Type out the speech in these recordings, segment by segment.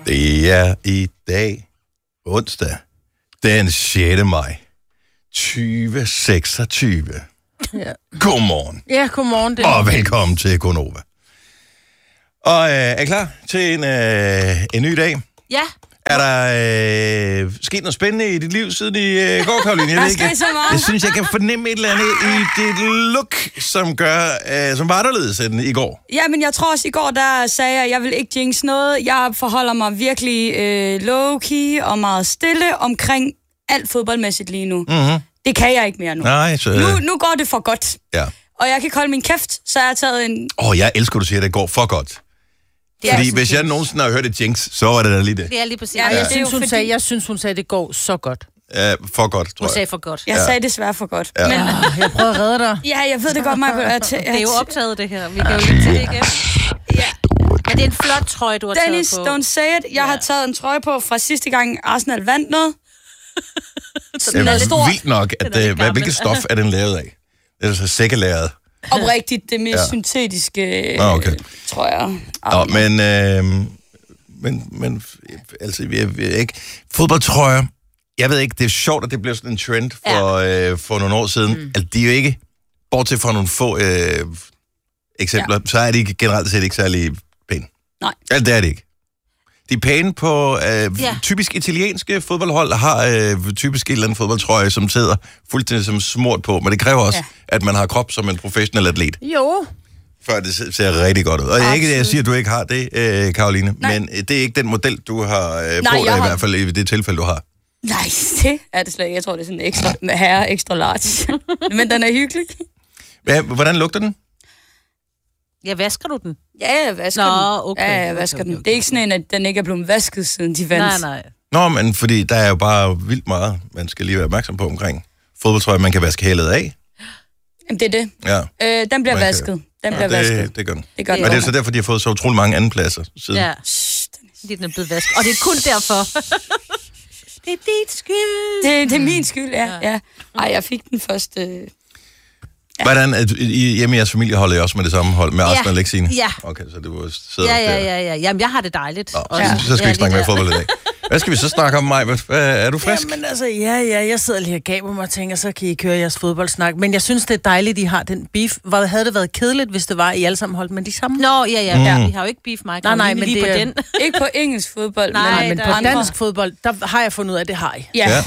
Det er i dag, onsdag, den 6. maj, 2026. Ja. Godmorgen. Ja, godmorgen. Og velkommen til Gonova. Og er I klar til en ny dag? Ja. Er der sket noget spændende i dit liv siden i går, Karoline? Jeg ved ikke. Jeg synes, jeg kan fornemme et eller andet i dit look, som som var anderledes end i går. Ja, men jeg tror også i går, der sagde jeg, at jeg vil ikke jinx noget. Jeg forholder mig virkelig low-key og meget stille omkring alt fodboldmæssigt lige nu. Mm-hmm. Det kan jeg ikke mere nu. Nej, så... Nu går det for godt. Ja. Og jeg kan ikke holde min kæft, så jeg har taget en... Jeg elsker, du siger, at det går for godt. Fordi hvis jeg nogensinde har hørt et jinx, så var det da lige det. Det er lige præcis. Ja, Jeg synes, hun sagde, at det går så godt. For godt, tror jeg. Hun sagde for godt. Jeg sagde desværre for godt. Ja. Men, Jeg prøver at redde dig. ja, jeg ved det godt, Maja. Det er jo optaget, det her. Vi kan jo lige til det igen. Ja. Men det er en flot trøje, du har Dennis, taget på. don't say it. Jeg har taget en trøje på fra sidste gang Arsenal vandt noget. Det er vildt nok, at hvilket stof er den lavet af? Det er så sækkelæret. Oprigtigt det mest syntetiske, tror jeg. Men altså, vi er ikke... Fodboldtrøjer, jeg ved ikke, det er sjovt, at det blev sådan en trend for nogle år siden. Altså, de er jo ikke, bortset fra nogle få eksempler, så er de generelt set ikke særlig pæne. Nej. Altså, det er det ikke. De er pæne på typisk italienske fodboldhold, har typisk et eller andet fodboldtrøje, som sidder fuldstændig som smurt på, men det kræver også, at man har krop som en professionel atlet. Jo. Før det ser rigtig godt ud. Og det er ikke det, jeg siger, at du ikke har det, Karoline, men det er ikke den model, du har på dig, i hvert fald i det tilfælde, du har. Nej, det er det slet ikke. Jeg tror, det er sådan en ekstra large. Men den er hyggelig. Hvordan lugter den? Ja, vasker du den? Ja, jeg vasker den. Okay. Ja, jeg vasker den. Det er ikke sådan en, at den ikke er blevet vasket, siden de vandt. Nej. Nå, men fordi der er jo bare vildt meget, man skal lige være opmærksom på omkring fodboldtrøje, man kan vaske hælet af. Jamen, det er det. Ja. Den bliver vasket. Den bliver vasket. Det gør den. Det gør den. Og det er så derfor, de har fået så utrolig mange andenpladser siden. Ja. Fordi den er blevet vasket. Og det er kun derfor. Det er dit skyld. Det er min skyld, ja. Ej, jeg fik den første... Hvordan, hjemme i jeres familie holder I også med det samme hold, med Arsenal, ikke Signe? Ja. Okay, så det var sidder Ja. Jamen, jeg har det dejligt. Så skal vi ikke snakke mere fodbold i dag. Hvad skal vi så snakke om, Maj? Er du frisk? Jamen altså, jeg sidder lige og gaber mig og tænker, så kan I køre jeres fodboldsnak. Men jeg synes, det er dejligt, I har den beef. Havde det været kedeligt, hvis det var, I alle sammen holdt med de samme? Nå, ja. Vi har jo ikke beef, Michael. Nej, men lige det på er... den. Ikke på engelsk fodbold, men på dansk fodbold, der har jeg fundet ud af, at det har I. Ja.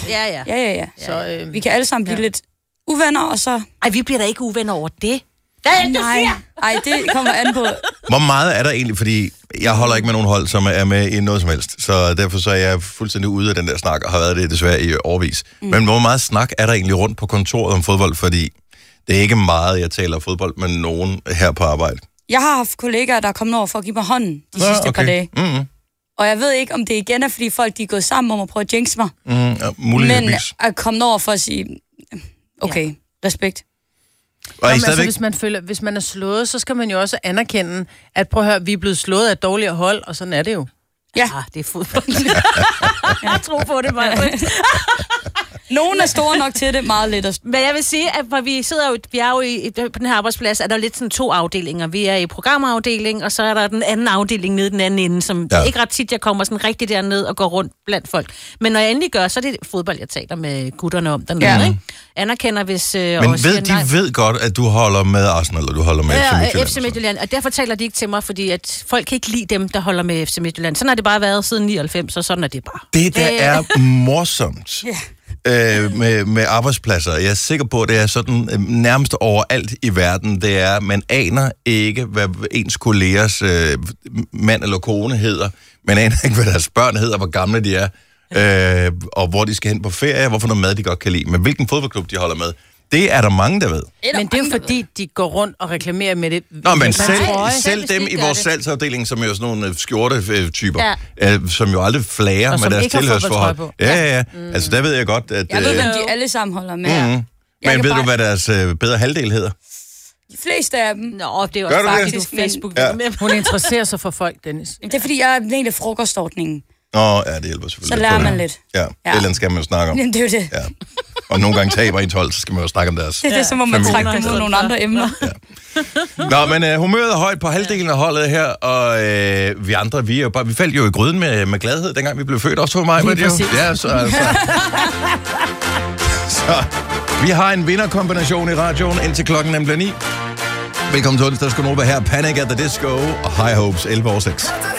Så vi kan alle sammen blive lidt uvenner, og så... Ej, vi bliver da ikke uvenner over det. Nej, det kommer an på... Hvor meget er der egentlig? Fordi jeg holder ikke med nogen hold, som er med i noget som helst. Så derfor så er jeg fuldstændig ude af den der snak, og har været det desværre i årevis. Men hvor meget snak er der egentlig rundt på kontoret om fodbold? Fordi det er ikke meget, jeg taler fodbold med nogen her på arbejde. Jeg har haft kollegaer, der er kommet over for at give mig hånden de sidste par dage. Mm-hmm. Og jeg ved ikke, om det igen er, fordi folk de er gået sammen om at prøve at jinx mig. Men at komme over for at sige, okay, respekt. Og jamen, altså, hvis man er slået, så skal man jo også anerkende, at prøv at høre, vi er blevet slået af et dårligere hold, og sådan er det jo. Ja. Det er fodbold. Jeg tror på det bare. Nogen er store nok til det, meget lidt. Men jeg vil sige, at vi er jo på den her arbejdsplads, er der lidt sådan 2 afdelinger. Vi er i programafdelingen, og så er der den anden afdeling nede den anden ende, som ikke ret tit, jeg kommer sådan rigtig derned og går rundt blandt folk. Men når jeg endelig gør, så er det fodbold, jeg taler med gutterne om dernede, ikke? Anerkender, hvis... Men de ved godt, at du holder med Arsenal, eller du holder med FC Midtjylland. FC Midtjylland, og derfor taler de ikke til mig, fordi at folk kan ikke lide dem, der holder med FC Midtjylland. Sådan har det bare været siden 99, så sådan er det bare. Det der er morsomt. Med arbejdspladser. Jeg er sikker på, at det er sådan nærmest overalt i verden. Det er, man aner ikke, hvad ens kollegers mand eller kone hedder. Man aner ikke, hvad deres børn hedder, hvor gamle de er, og hvor de skal hen på ferie, hvorfor noget mad de godt kan lide. Men hvilken fodboldklub de holder med. Det er der mange, der ved. Men det er jo fordi, de går rundt og reklamerer med det. Nå, men selv dem i vores salgsafdeling, som er jo sådan nogle skjorte-typer, som jo aldrig flager med deres tilhørsforhold. Ja. Altså, der ved jeg godt, at... Jeg ved, hvem de alle sammen holder med. Men ved du, hvad deres bedre halvdel hedder? De fleste af dem. Nå, det er jo faktisk Facebook. Ja. Hun interesserer sig for folk, Dennis. Det er fordi, jeg er en del af frokostordningen. Nå, ja, det hjælper selvfølgelig. Så lærer man lidt. Ja, det skal man jo snakke om. Jamen, det er jo det. Ja. og nogle gange taber i 12, så skal man jo snakke om deres Det er som om man familie. trækker dem mod nogle andre emner. Nå, men humøret er højt på halvdelen af holdet her, og vi andre, vi faldt jo i gryden med gladhed, dengang vi blev født, også for mig. Lige præcis. Ja, så vi har en vinderkombination i radioen, indtil klokken nemlig 9. Velkommen til onsdags, skal nu være her. Panic at the Disco og High Hopes 11:06.